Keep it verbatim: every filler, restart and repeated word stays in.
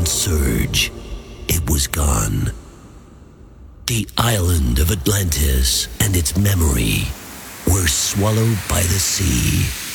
surge, it was gone. The island of Atlantis and its memory were swallowed by the sea.